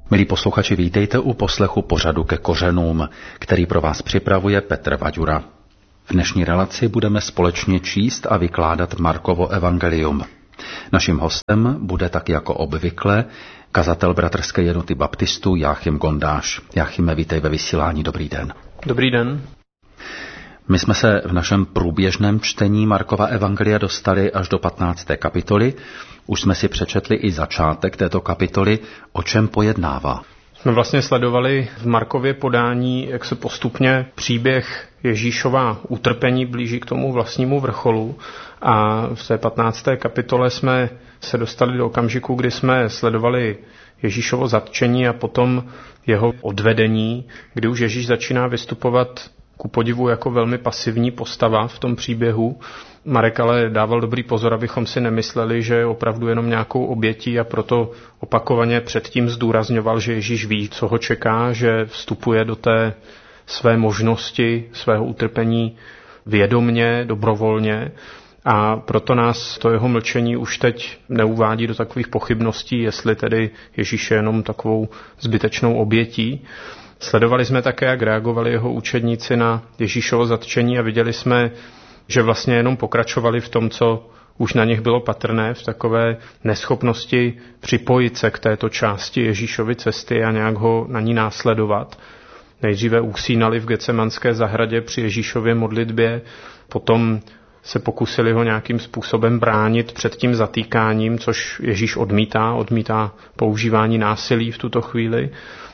Milí posluchači, vítejte u poslechu pořadu Ke kořenům, který pro vás připravuje Petr Vaďura. V dnešní relaci budeme společně číst a vykládat Markovo evangelium. Naším hostem bude tak jako obvykle kazatel Bratrské jednoty baptistů Jáchym Gondáš. Jáchyme, vítej ve vysílání, dobrý den. Dobrý den. My jsme se v našem průběžném čtení Markova evangelia dostali až do 15. kapitoly. Už jsme si přečetli i začátek této kapitoly, o čem pojednává. Jsme vlastně sledovali v Markově podání, jak se postupně příběh Ježíšova utrpení blíží k tomu vlastnímu vrcholu. A v té 15. kapitole jsme se dostali do okamžiku, kdy jsme sledovali Ježíšovo zatčení a potom jeho odvedení, kdy už Ježíš začíná vystupovat ku podivu jako velmi pasivní postava v tom příběhu. Marek ale dával dobrý pozor, abychom si nemysleli, že je opravdu jenom nějakou obětí, a proto opakovaně předtím zdůrazňoval, že Ježíš ví, co ho čeká, že vstupuje do té své možnosti, svého utrpení vědomně, dobrovolně, a proto nás to jeho mlčení už teď neuvádí do takových pochybností, jestli tedy Ježíš je jenom takovou zbytečnou obětí. Sledovali jsme také, jak reagovali jeho učedníci na Ježíšovo zatčení a viděli jsme, že vlastně jenom pokračovali v tom, co už na nich bylo patrné, v takové neschopnosti připojit se k této části Ježíšovy cesty a nějak ho na ní následovat. Nejdříve usínali v Getsemanské zahradě při Ježíšově modlitbě, potom se pokusili ho nějakým způsobem bránit před tím zatýkáním, což Ježíš odmítá používání násilí v tuto chvíli.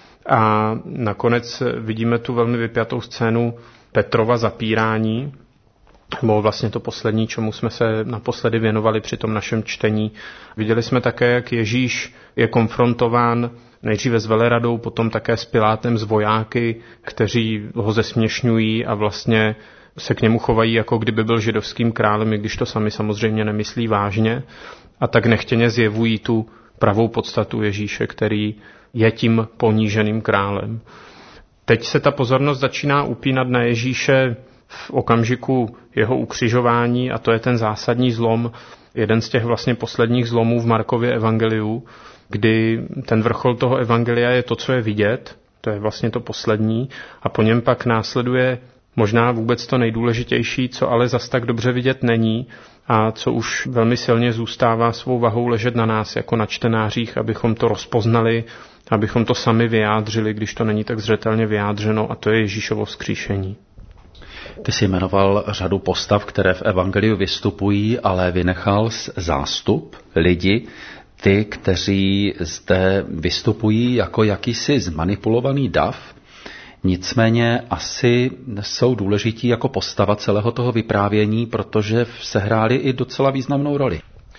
A nakonec vidíme tu velmi vypjatou scénu Petrova zapírání, bylo vlastně to poslední, čemu jsme se naposledy věnovali při tom našem čtení. Viděli jsme také, jak Ježíš je konfrontován nejdříve s veleradou, potom také s Pilátem, s vojáky, kteří ho zesměšňují a vlastně se k němu chovají, jako kdyby byl židovským králem, i když to sami samozřejmě nemyslí vážně. A tak nechtěně zjevují tu pravou podstatu Ježíše, který je tím poníženým králem. Teď se ta pozornost začíná upínat na Ježíše v okamžiku jeho ukřižování, a to je ten zásadní zlom, jeden z těch vlastně posledních zlomů v Markově evangeliu, kdy ten vrchol toho evangelia je to, co je vidět, to je vlastně to poslední, a po něm pak následuje možná vůbec to nejdůležitější, co ale zas tak dobře vidět není a co už velmi silně zůstává svou vahou ležet na nás jako na čtenářích, abychom to rozpoznali, abychom to sami vyjádřili, když to není tak zřetelně vyjádřeno, a to je Ježíšovo vzkříšení. Ty jsi jmenoval řadu postav, které v evangeliu vystupují, ale vynechal zástup, lidi, ty, kteří zde vystupují jako jakýsi zmanipulovaný dav, nicméně asi jsou důležití jako postava celého toho vyprávění, protože sehráli i docela významnou roli.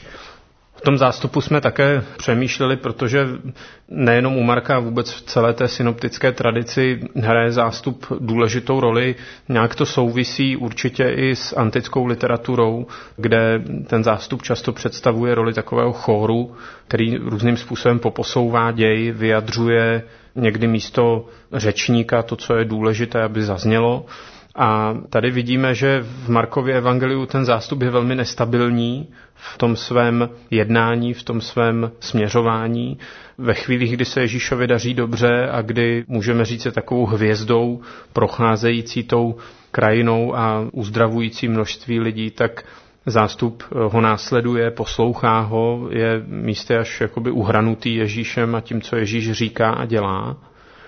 V tom zástupu jsme také přemýšleli, protože nejenom u Marka, vůbec v celé té synoptické tradici hraje zástup důležitou roli. Nějak to souvisí určitě i s antickou literaturou, kde ten zástup často představuje roli takového chóru, který různým způsobem poposouvá děj, vyjadřuje někdy místo řečníka to, co je důležité, aby zaznělo. A tady vidíme, že v Markově evangeliu ten zástup je velmi nestabilní v tom svém jednání, v tom svém směřování. Ve chvílích, kdy se Ježíšovi daří dobře a kdy můžeme říct je takovou hvězdou procházející tou krajinou a uzdravující množství lidí, tak zástup ho následuje, poslouchá ho, je místy až jakoby uhranutý Ježíšem a tím, co Ježíš říká a dělá.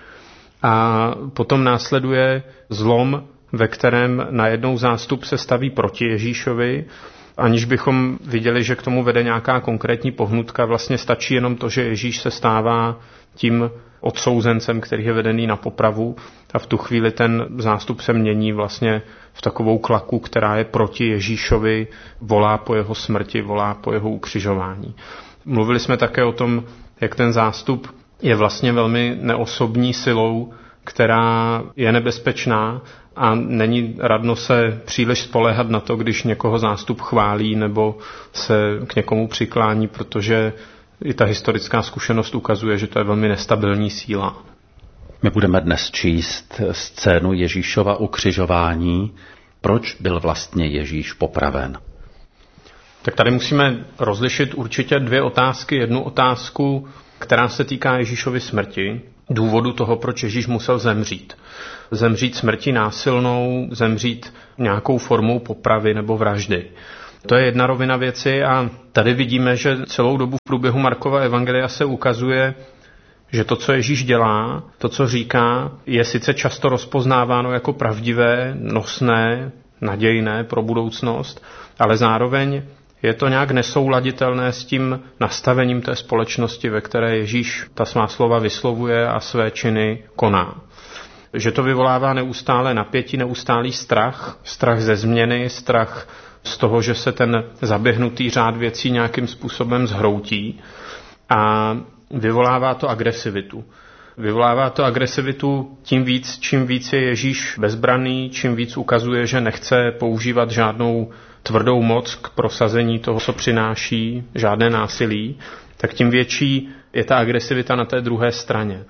A potom následuje zlom, ve kterém najednou zástup se staví proti Ježíšovi, aniž bychom viděli, že k tomu vede nějaká konkrétní pohnutka. Vlastně stačí jenom to, že Ježíš se stává tím odsouzencem, který je vedený na popravu, a v tu chvíli ten zástup se mění vlastně v takovou klaku, která je proti Ježíšovi, volá po jeho smrti, volá po jeho ukřižování. Mluvili jsme také o tom, jak ten zástup je vlastně velmi neosobní silou, která je nebezpečná a není radno se příliš spoléhat na to, když někoho zástup chválí nebo se k někomu přiklání, protože i ta historická zkušenost ukazuje, že to je velmi nestabilní síla. My budeme dnes číst scénu Ježíšova ukřižování. Proč byl vlastně Ježíš popraven? Tak tady musíme rozlišit určitě dvě otázky. Jednu otázku která se týká Ježíšovy smrti, důvodu toho, proč Ježíš musel zemřít. Zemřít smrti násilnou, zemřít nějakou formou popravy nebo vraždy. To je jedna rovina věci a tady vidíme, že celou dobu v průběhu Markova evangelia se ukazuje, že to, co Ježíš dělá, to, co říká, je sice často rozpoznáváno jako pravdivé, nosné, nadějné pro budoucnost, ale zároveň je to nějak nesouladitelné s tím nastavením té společnosti, ve které Ježíš ta svá slova vyslovuje a své činy koná. Že to vyvolává neustále napětí, neustálý strach ze změny, strach z toho, že se ten zaběhnutý řád věcí nějakým způsobem zhroutí a vyvolává to agresivitu. Vyvolává to agresivitu tím víc, čím víc je Ježíš bezbranný, čím víc ukazuje, že nechce používat žádnou tvrdou moc k prosazení toho, co přináší, žádné násilí, tak tím větší je ta agresivita na té druhé straně.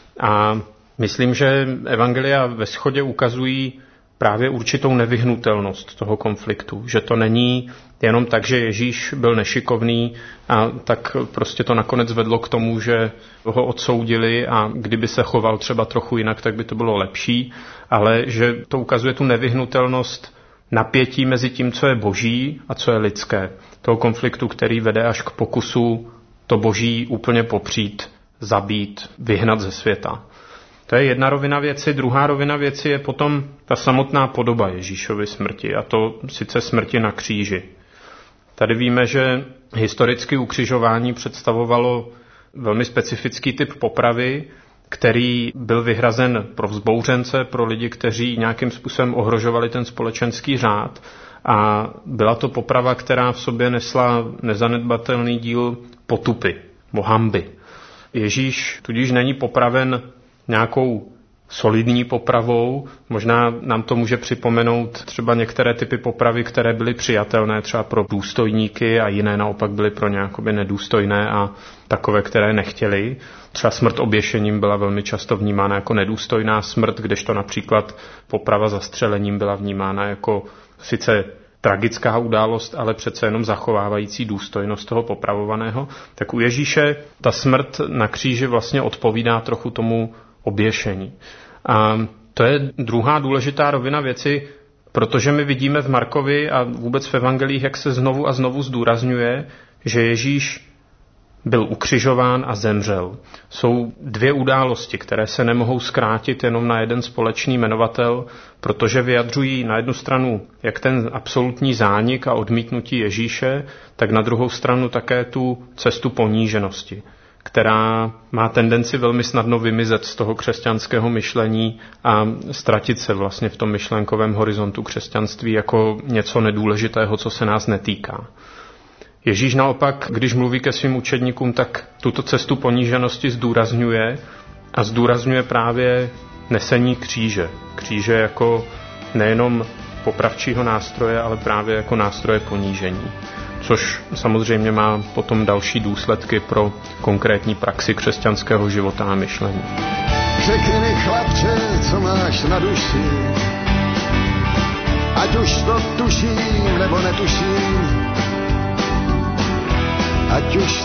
A myslím, že evangelia ve shodě ukazují právě určitou nevyhnutelnost toho konfliktu, že to není jenom tak, že Ježíš byl nešikovný a tak prostě to nakonec vedlo k tomu, že ho odsoudili a kdyby se choval třeba trochu jinak, tak by to bylo lepší, ale že to ukazuje tu nevyhnutelnost napětí mezi tím, co je boží a co je lidské. Toho konfliktu, který vede až k pokusu to boží úplně popřít, zabít, vyhnat ze světa. To je jedna rovina věci. Druhá rovina věci je potom ta samotná podoba Ježíšovy smrti, a to sice smrti na kříži. Tady víme, že historicky ukřižování představovalo velmi specifický typ popravy, který byl vyhrazen pro vzbouřence, pro lidi, kteří nějakým způsobem ohrožovali ten společenský řád. A byla to poprava, která v sobě nesla nezanedbatelný díl potupy, hanby. Ježíš tudíž není popraven nějakou solidní popravou. Možná nám to může připomenout třeba některé typy popravy, které byly přijatelné třeba pro důstojníky a jiné naopak byly pro nějakoby nedůstojné a takové, které nechtěli. Třeba smrt oběšením byla velmi často vnímána jako nedůstojná smrt, kdežto například poprava zastřelením byla vnímána jako sice tragická událost, ale přece jenom zachovávající důstojnost toho popravovaného. Tak u Ježíše ta smrt na kříži vlastně odpovídá trochu tomu oběšení. A to je druhá důležitá rovina věci, protože my vidíme v Markovi a vůbec v evangelích, jak se znovu a znovu zdůrazňuje, že Ježíš byl ukřižován a zemřel. Jsou dvě události, které se nemohou zkrátit jenom na jeden společný jmenovatel, protože vyjadřují na jednu stranu jak ten absolutní zánik a odmítnutí Ježíše, tak na druhou stranu také tu cestu poníženosti, která má tendenci velmi snadno vymizet z toho křesťanského myšlení a ztratit se vlastně v tom myšlenkovém horizontu křesťanství jako něco nedůležitého, co se nás netýká. Ježíš naopak, když mluví ke svým učedníkům, tak tuto cestu poníženosti zdůrazňuje a zdůrazňuje právě nesení kříže. Kříže jako nejenom popravčího nástroje, ale právě jako nástroje ponížení. Což samozřejmě má potom další důsledky pro konkrétní praxi křesťanského života a myšlení. Řekni mi, chlapče, co máš na duši, ať už to tuším nebo netuším, ať už